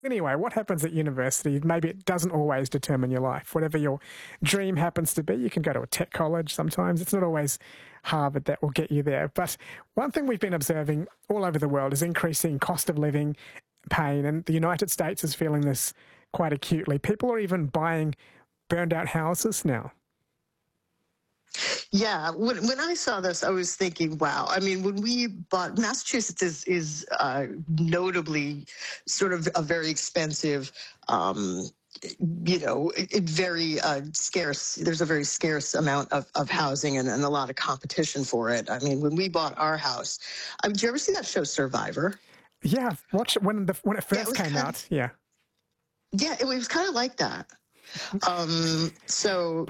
Anyway, what happens at university, maybe it doesn't always determine your life. Whatever your dream happens to be, you can go to a tech college sometimes. It's not always Harvard that will get you there. But one thing we've been observing all over the world is increasing cost of living, pain, and the United States is feeling this quite acutely. People are even buying burned out houses now. Yeah, when I saw this, I was thinking, wow. I mean, when we bought, Massachusetts is notably sort of a very expensive, very scarce. There's a very scarce amount of housing and a lot of competition for it. I mean, when we bought our house, did you ever see that show Survivor? Yeah, I've watched it when it first came out. Yeah. Yeah, it was kind of like that. So,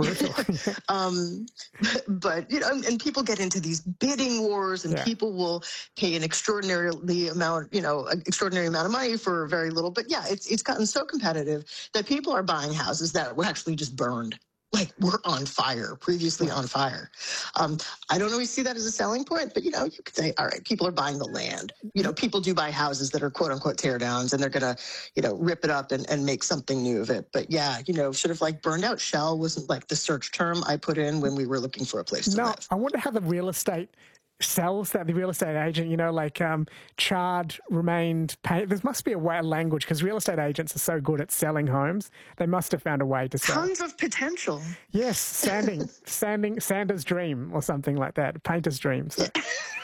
but and people get into these bidding wars, and people will pay an extraordinary amount of money for very little. But yeah, it's gotten so competitive that people are buying houses that were actually just burned. Like were on fire, previously on fire. I don't always see that as a selling point, but you could say, all right, people are buying the land. People do buy houses that are quote unquote tear downs, and they're gonna, rip it up and make something new of it. But yeah, sort of like burned out shell wasn't like the search term I put in when we were looking for a place to live. I wonder how the real estate sells that, the real estate agent, charred, remained, paid. There must be a language, because real estate agents are so good at selling homes. They must have found a way to sell. Tons of potential. Yes, Sanders' dream or something like that, painter's dream. So.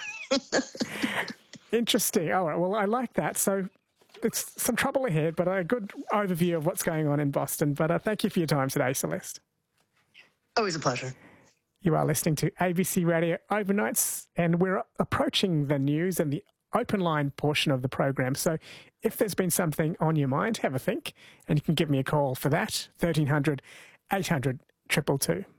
Interesting. All right, well, I like that. So it's some trouble ahead, but a good overview of what's going on in Boston. But thank you for your time today, Celeste. Always a pleasure. You are listening to ABC Radio Overnights, and we're approaching the news and the open line portion of the program. So if there's been something on your mind, have a think, and you can give me a call for that, 1300 800 222.